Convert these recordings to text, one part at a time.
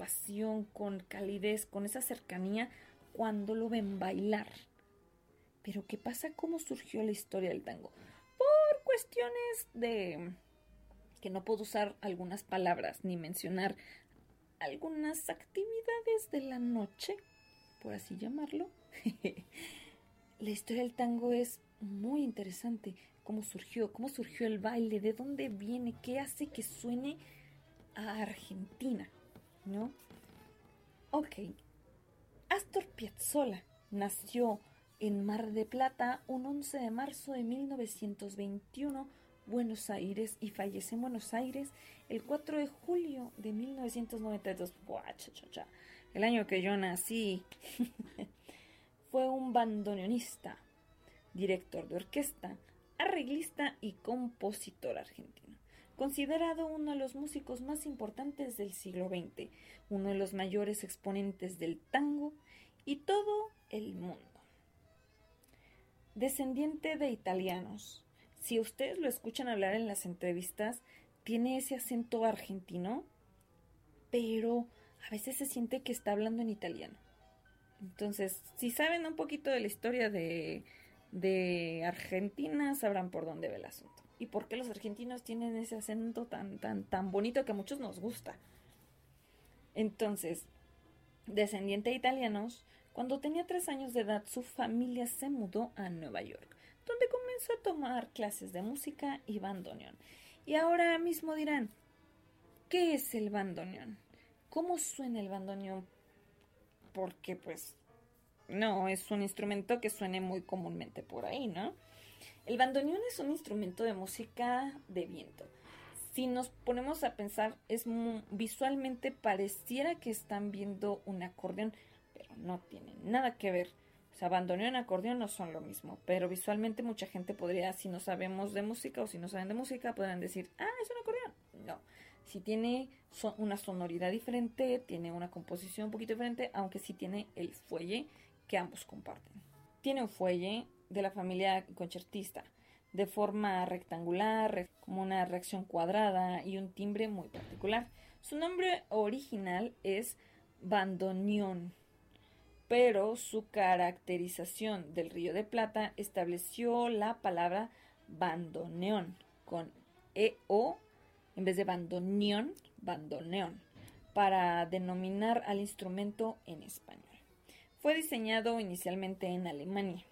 pasión, con calidez, con esa cercanía cuando lo ven bailar. Pero ¿qué pasa? ¿Cómo surgió la historia del tango? Por cuestiones de que no puedo usar algunas palabras ni mencionar algunas actividades de la noche, por así llamarlo. La historia del tango es muy interesante. Cómo surgió el baile, de dónde viene, qué hace que suene a Argentina, ¿no? Ok, Astor Piazzolla nació en Mar de Plata un 11 de marzo de 1921, Buenos Aires, y fallece en Buenos Aires el 4 de julio de 1992. El año que yo nací. Fue un bandoneonista, director de orquesta, arreglista y compositor argentino. Considerado uno de los músicos más importantes del siglo XX, uno de los mayores exponentes del tango y todo el mundo. Descendiente de italianos. Si ustedes lo escuchan hablar en las entrevistas, tiene ese acento argentino, pero a veces se siente que está hablando en italiano. Entonces, si saben un poquito de la historia de Argentina, sabrán por dónde va el asunto. Y por qué los argentinos tienen ese acento tan bonito que a muchos nos gusta. Entonces, descendiente de italianos, cuando tenía 3 años de edad, su familia se mudó a Nueva York, donde comenzó a tomar clases de música y bandoneón. Y ahora mismo dirán, ¿qué es el bandoneón? ¿Cómo suena el bandoneón? Porque pues no es un instrumento que suene muy comúnmente por ahí, ¿no? El bandoneón es un instrumento de música de viento. Si nos ponemos a pensar, visualmente pareciera que están viendo un acordeón, pero no tiene nada que ver. O sea, bandoneón y acordeón no son lo mismo, pero visualmente mucha gente podría, si no sabemos de música o si no saben de música, podrán decir, es un acordeón. No, si tiene una sonoridad diferente, tiene una composición un poquito diferente, aunque sí tiene el fuelle que ambos comparten. Tiene un fuelle de la familia concertista, de forma rectangular, como una reacción cuadrada y un timbre muy particular. Su nombre original es bandoneón, pero su caracterización del Río de Plata estableció la palabra bandoneón con EO en vez de bandoneón, bandoneón, para denominar al instrumento en español. Fue diseñado inicialmente en Alemania,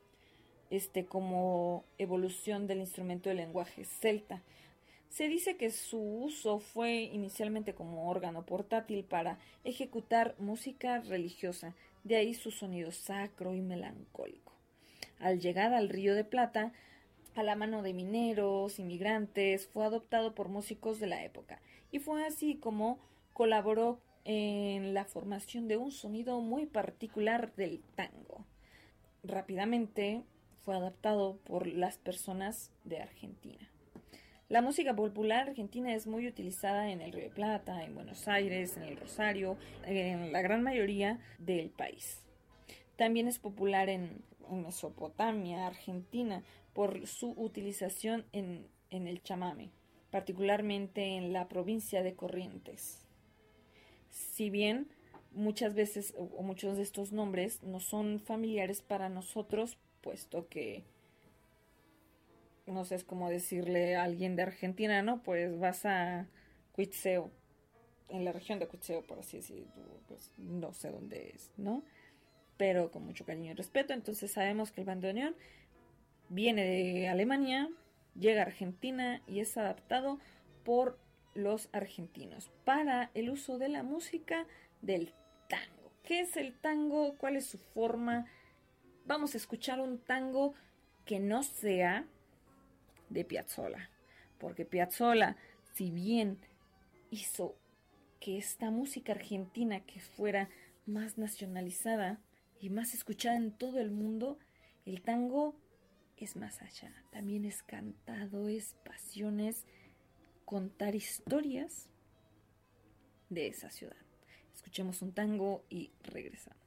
como evolución del instrumento de lenguaje celta. Se dice que su uso fue inicialmente como órgano portátil para ejecutar música religiosa, de ahí su sonido sacro y melancólico. Al llegar al Río de Plata, a la mano de mineros, inmigrantes, fue adoptado por músicos de la época y fue así como colaboró en la formación de un sonido muy particular del tango. Rápidamente fue adaptado por las personas de Argentina. La música popular argentina es muy utilizada en el Río de Plata, en Buenos Aires, en el Rosario, en la gran mayoría del país. También es popular en Mesopotamia, Argentina, por su utilización en el chamamé, particularmente en la provincia de Corrientes. Si bien muchas veces o muchos de estos nombres no son familiares para nosotros, puesto que no sé, es como decirle a alguien de Argentina, ¿no? Pues vas a Cuitzeo, en la región de Cuitzeo, por así decirlo, pues no sé dónde es, ¿no? Pero con mucho cariño y respeto. Entonces sabemos que el bandoneón viene de Alemania, llega a Argentina y es adaptado por los argentinos para el uso de la música del tango. ¿Qué es el tango? ¿Cuál es su forma? Vamos a escuchar un tango que no sea de Piazzolla, porque Piazzolla, si bien hizo que esta música argentina que fuera más nacionalizada y más escuchada en todo el mundo, el tango es más allá, también es cantado, es pasiones, contar historias de esa ciudad. Escuchemos un tango y regresamos.